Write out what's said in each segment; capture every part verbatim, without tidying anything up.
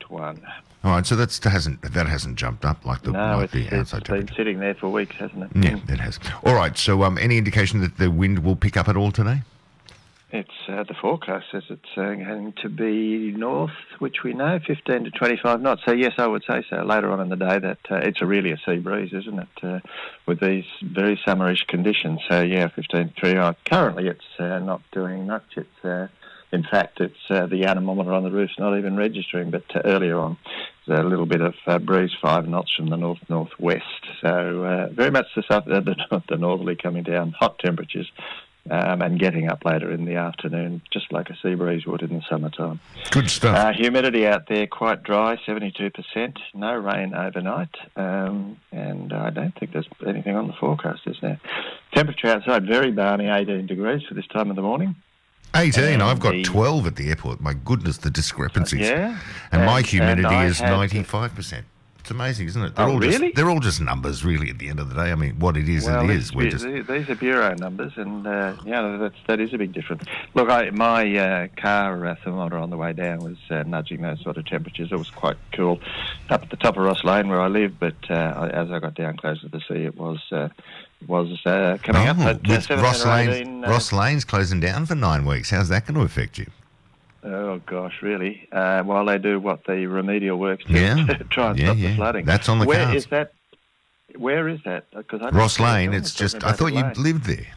point one. All right, so that's hasn't that hasn't jumped up like the No, like it's, the it's outside been temperature. sitting there for weeks, hasn't it? Yeah, it has. All right, so um, any indication that the wind will pick up at all today? It's uh, the forecast says it's uh, going to be north, which we know, fifteen to twenty-five knots. So yes, I would say so. Later on in the day, that uh, it's a really a sea breeze, isn't it? Uh, with these very summerish conditions. So yeah, fifteen to twenty-five. Currently, it's uh, not doing much. It's uh, in fact, it's uh, the anemometer on the roof's not even registering. But uh, earlier on, there's a little bit of uh, breeze, five knots from the north northwest. So uh, very much the south, uh, the, the northerly coming down, hot temperatures. Um, and getting up later in the afternoon, just like a sea breeze would in the summertime. Good stuff. Uh, humidity out there quite dry, seventy-two percent. No rain overnight, um, and I don't think there's anything on the forecast, is there? Temperature outside very balmy, eighteen degrees for this time of the morning. eighteen. And I've got the- twelve at the airport. My goodness, the discrepancies. Yeah, And, my and- humidity and I is had- ninety-five percent. It's amazing, isn't it? They're Oh, all really? Just, they're all just numbers, really, at the end of the day. I mean, what it is, Well, it these, is. We're just... these are bureau numbers, and uh, yeah, that's, that is a big difference. Look, I, my uh, car uh, thermometer on the way down was uh, nudging those sort of temperatures. It was quite cool up at the top of Ross Lane where I live, but uh, as I got down closer to the sea, it was uh, was uh, coming Oh, up at uh, with seventeen Ross, or Lane's, eighteen. Uh, Ross Lane's closing down for nine weeks. How's that going to affect you? Oh gosh, really? Uh, while they do what the remedial works to Yeah. try and Yeah, stop yeah. the flooding. That's on the Where cards. is that? Where is that? Because I don't Ross think Lane, someone it's was just... talking I about thought the you lane. lived there.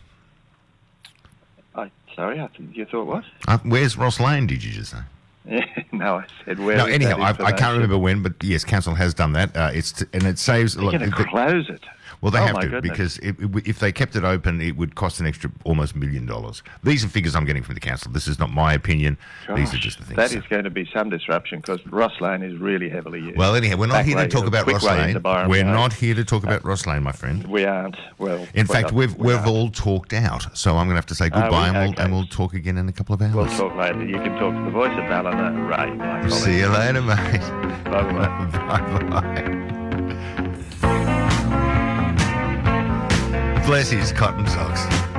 I, sorry, I th- you thought what? Uh, where's Ross Lane, did you just say? No, I said where. No, is anyhow, that I, I can't information? remember when, but yes, council has done that. Uh, it's t- and it saves... They're look, going to the- close it. Well, they Oh, have my to, goodness. because it, it, if they kept it open, it would cost an extra almost a million dollars. These are figures I'm getting from the council. This is not my opinion. These are Gosh, just the things. That So- is going to be some disruption because Ross Lane is really heavily used. Well, anyhow, we're not Back here to way- talk a about quick Ross way Lane. into Byron We're Road. not here to talk about Ross Lane, my friend. We aren't. Well, In well, fact, we've we we've are. all talked out. So I'm going to have to say Are we? goodbye, and we'll Okay. and we'll talk again in a couple of hours. We'll talk later. You can talk to the voice of Ballina, Ray, my colleague. See you later, mate. Bye-bye. Bye bye. Bless his cotton socks.